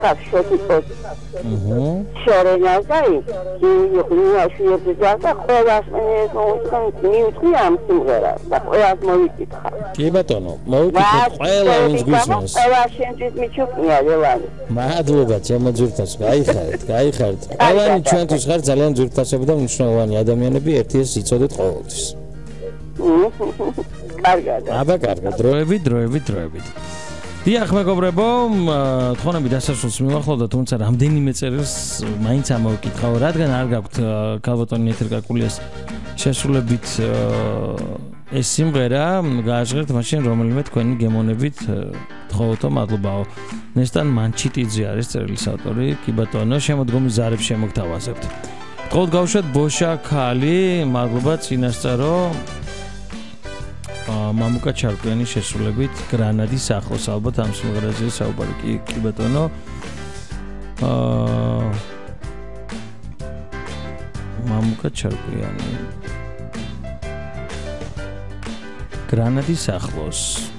შოთიკოს შორენაზაი იუაშიებდა ყველას მიუძღი ამ სიმღერას და ყველას მოვიკითხა. კი ბატონო, მოვიკითხეთ ყველა ვინც გვისმენს. ყველა შენთვის მიჩუქნია ლევანი. მადლობა ჩემო ძვირფასო, გაიხარეთ. ყველანი ჩვენთვის ხარ ძალიან ძვირფასები და მნიშვნელოვანი ადამიანები, ერთიეს იცოდეთ ყოველთვის. კარგად. აბა კარგად, დროებით. დიახ, მეგობრებო, თხოვნები დასასრულს მივახლოვდა, თუმცა რამდენიმე წერილს მაინც ამოვიკითხავ, რადგან არ გაქვთ ქალბატონი ეთერკაკულიას შესრულებით ეს სიმღერა, გააჟღერთ მაშინ რომელიმე თქვენი გემონებით თხოვთო მადლობაო. ნესტან მანჩიტიძე არის წერილის ავტორი, კი ბატონო, შემოდგომის ზარებს შემოგთავაზებთ. თხოვთ გავუშვათ ბოშა ქალი, მადლობა წინასწარო. მამუკა ჩარკვიანის შესრულებით გრანადის ახლოს ალბათ ამ სიმღერაზე საუბარი კი ბატონო. მამუკა ჩარკვიანი გრანადის ახლოს.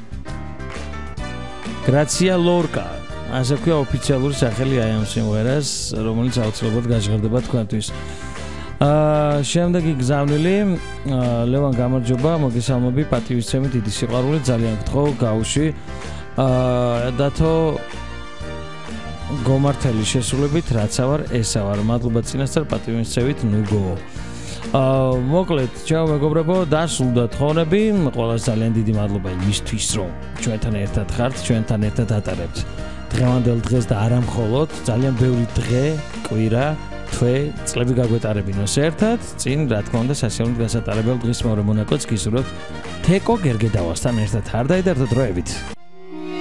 გრაცია ლორკა ასე ქვია ოფიციალური სახელი აი ამ სიმღერას, რომელიც აუცილებლად გაჟღერდება თქვენთვის. შემდეგი გზავნილი ლევან გამარჯობა, მოგესალმები, პატივისცემი, დიდი სიყვარული, ძალიან გთხოვ, გაუში. დათო გომართელი შესრულებით, რაცა ვარ, ესა ვარ. მადლობა წინასწარ პატივისცემით, ნუგო. მოკლედ, ჩემო მეგობრებო, დასრულდა თხოვნები, ყველას ძალიან დიდი მადლობა იმისთვის, რომ ჩვენთან ერთად ხართ, ჩვენთან ერთად ატარებთ დღევანდელ დღეს და არა მხოლოდ, ძალიან ბევრი დღე, კვირა თვე წლები გაგვეტარებინოს ერთად, წინ რა თქმა უნდა სასიამოვნო გასატარებელ დღის მეორე მონაკოც გისურვებთ თეკო გერგედავასთან ერთად. არ დაიდარდოთ დროებით.